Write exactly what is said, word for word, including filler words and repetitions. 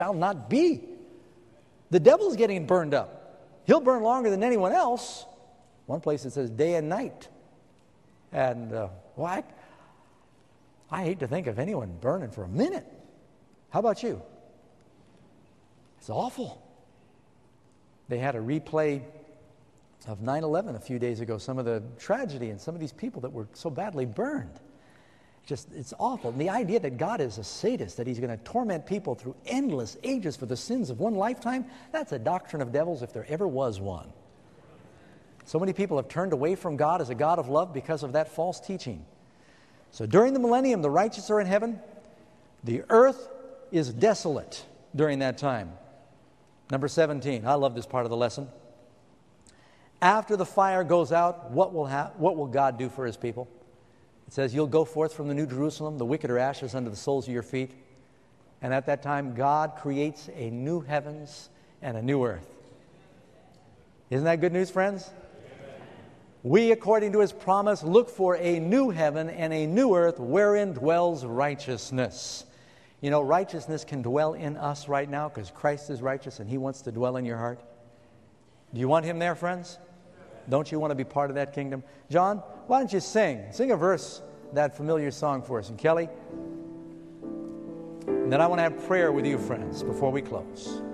shall not be. The devil's getting burned up. He'll burn longer than anyone else. One place it says day and night. And, uh, well, I, I hate to think of anyone burning for a minute. How about you? It's awful. They had a replay of nine eleven a few days ago, some of the tragedy and some of these people that were so badly burned. Just, it's awful. And the idea that God is a sadist, that he's going to torment people through endless ages for the sins of one lifetime, that's a doctrine of devils if there ever was one. So many people have turned away from God as a God of love because of that false teaching. So during the millennium, the righteous are in heaven. The earth is desolate during that time. Number seventeen, I love this part of the lesson. After the fire goes out, what will ha- what will God do for his people? It says, you'll go forth from the New Jerusalem, the wicked are ashes under the soles of your feet. And at that time, God creates a new heavens and a new earth. Isn't that good news, friends? Amen. We, according to his promise, look for a new heaven and a new earth wherein dwells righteousness. You know, righteousness can dwell in us right now because Christ is righteous and he wants to dwell in your heart. Do you want him there, friends? Don't you want to be part of that kingdom? John, why don't you sing? Sing a verse, that familiar song for us. And Kelly, and then I want to have prayer with you, friends, before we close.